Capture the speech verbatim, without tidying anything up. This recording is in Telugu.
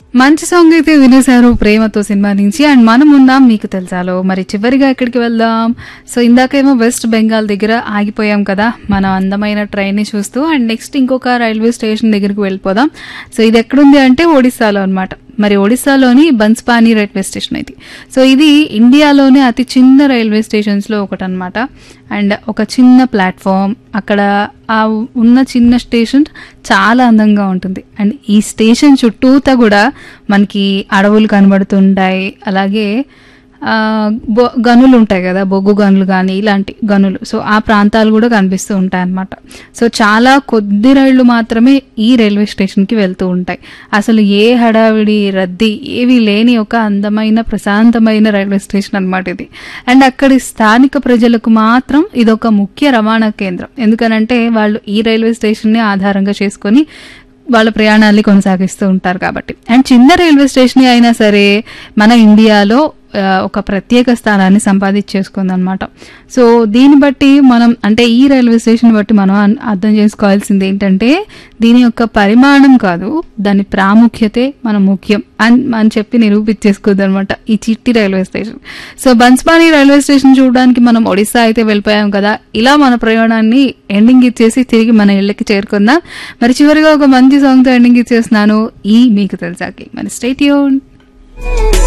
మంచి సాంగ్ అయితే వినేశారు ప్రేమతో సినిమా నుంచి. అండ్ మనం ఉన్నాం మీకు తెలుసాలో. మరి చివరిగా ఎక్కడికి వెళ్దాం? సో ఇందాకేమో వెస్ట్ బెంగాల్ దగ్గర ఆగిపోయాం కదా మన అందమైన ట్రైన్ని చూస్తూ. అండ్ నెక్స్ట్ ఇంకొక రైల్వే స్టేషన్ దగ్గరికి వెళ్ళిపోదాం. సో ఇది ఎక్కడుంది అంటే ఒడిస్సాలో అనమాట. మరి ఒడిస్సాలోని బన్స్పాని రైల్వే స్టేషన్ ఇది. సో ఇది ఇండియాలోనే అతి చిన్న రైల్వే స్టేషన్స్లో ఒకటి అనమాట. అండ్ ఒక చిన్న ప్లాట్ఫామ్, అక్కడ ఆ ఉన్న చిన్న స్టేషన్ చాలా అందంగా ఉంటుంది. అండ్ ఈ స్టేషన్ చుట్టూతా కూడా మనకి అడవులు కనబడుతుంటాయి. అలాగే బొ గనులు ఉంటాయి కదా, బొగ్గు గనులు కానీ ఇలాంటి గనులు. సో ఆ ప్రాంతాలు కూడా కనిపిస్తూ ఉంటాయి అన్నమాట. సో చాలా కొద్ది రైళ్లు మాత్రమే ఈ రైల్వే స్టేషన్కి వెళ్తూ ఉంటాయి. అసలు ఏ హడావిడి రద్దీ ఏవి లేని ఒక అందమైన ప్రశాంతమైన రైల్వే స్టేషన్ అనమాట ఇది. అండ్ అక్కడి స్థానిక ప్రజలకు మాత్రం ఇదొక ముఖ్య రవాణా కేంద్రం. ఎందుకనంటే వాళ్ళు ఈ రైల్వే స్టేషన్ని ఆధారంగా చేసుకొని వాళ్ళ ప్రయాణాన్ని కొనసాగిస్తూ ఉంటారు కాబట్టి. అండ్ చిన్న రైల్వే స్టేషన్ అయినా సరే మన ఇండియాలో ఒక ప్రత్యేక స్థానాన్ని సంపాదించేసుకుంది అనమాట. సో దీన్ని బట్టి మనం అంటే ఈ రైల్వే స్టేషన్ బట్టి మనం అర్థం చేసుకోవాల్సింది ఏంటంటే దీని యొక్క పరిమాణం కాదు, దాని ప్రాముఖ్యతే మనం ముఖ్యం అని అని చెప్పి నిరూపించేసుకోద్ది అనమాట ఈ చిట్టి railway station. So బన్స్పాని railway station చూడడానికి మనం ఒడిస్సా అయితే వెళ్ళిపోయాం కదా. ఇలా మన ప్రయాణాన్ని ఎండింగ్ ఇచ్చేసి తిరిగి మన ఇళ్ళకి చేరుకుందాం. మరి చివరిగా ఒక మంచి సాంగ్తో ఎండింగ్ ఇచ్చేస్తున్నాను ఈ మీకు తెలుసాకి. మరి స్టే ట్యూన్.